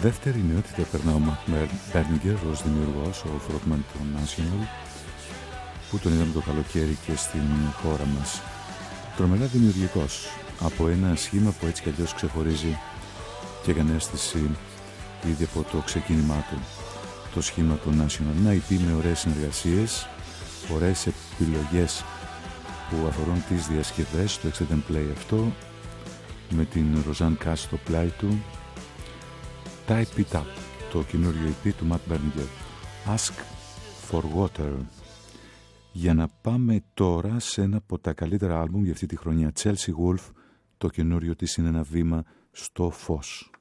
Δεύτερη νεότητα περνά ο Ματ Μπέρνιγκερ ως δημιουργός, ο frontman του National, που τον είδαμε το καλοκαίρι και στην χώρα μας. Τρομερά δημιουργικός, από ένα σχήμα που έτσι κι αλλιώς ξεχωρίζει και έκανε αίσθηση ήδη από το ξεκίνημά του. Το σχήμα του National, ένα EP με ωραίες συνεργασίες, ωραίες επιλογές που αφορούν τις διασκευές, το Extended Play αυτό, με την Roseanne Cass στο πλάι του. Type It Up, το καινούριο EP του Matt Berninger. Ask for Water. Για να πάμε τώρα σε ένα από τα καλύτερα άλμπουμ για αυτή τη χρονιά. Chelsea Wolfe, το καινούριο της είναι ένα βήμα στο φως.